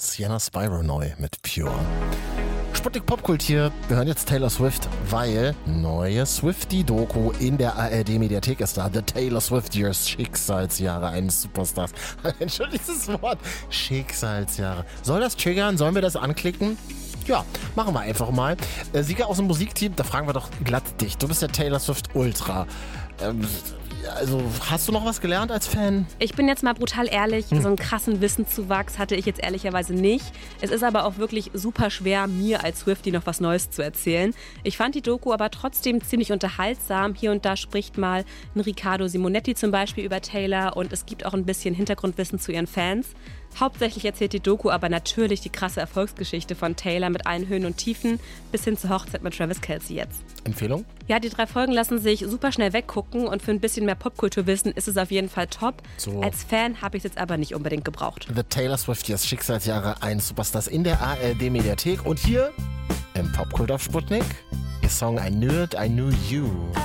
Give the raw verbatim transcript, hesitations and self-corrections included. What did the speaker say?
Sienna Spyro neu mit Pure. Sputnik Popkult hier. Wir hören jetzt Taylor Swift, weil neue Swiftie-Doku in der A R D-Mediathek ist da. The Taylor Swift Years, Schicksalsjahre eines Superstars. Entschuldigt dieses Wort. Schicksalsjahre. Soll das triggern? Sollen wir das anklicken? Ja, machen wir einfach mal. Äh, Sieger aus dem Musikteam, da fragen wir doch glatt dich. Du bist der Taylor Swift Ultra. Ähm, also, hast du noch was gelernt als Fan? Ich bin jetzt mal brutal ehrlich, hm. so einen krassen Wissenszuwachs hatte ich jetzt ehrlicherweise nicht. Es ist aber auch wirklich super schwer, mir als Swiftie noch was Neues zu erzählen. Ich fand die Doku aber trotzdem ziemlich unterhaltsam. Hier und da spricht mal ein Riccardo Simonetti zum Beispiel über Taylor und es gibt auch ein bisschen Hintergrundwissen zu ihren Fans. Hauptsächlich erzählt die Doku aber natürlich die krasse Erfolgsgeschichte von Taylor mit allen Höhen und Tiefen bis hin zur Hochzeit mit Travis Kelce jetzt. Empfehlung? Ja, die drei Folgen lassen sich super schnell weggucken und für ein bisschen mehr Popkulturwissen ist es auf jeden Fall top. So. Als Fan habe ich es jetzt aber nicht unbedingt gebraucht. The Taylor Swift Years, Schicksalsjahre eines Superstars in der A R D-Mediathek und hier im Popkult auf Sputnik, ihr Song I Knew It, I Knew You.